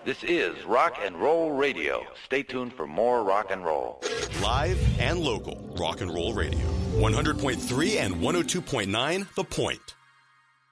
This is Rock and Roll Radio. Stay tuned for more rock and roll. Live and local rock and roll radio. 100.3 and 102.9 The Point.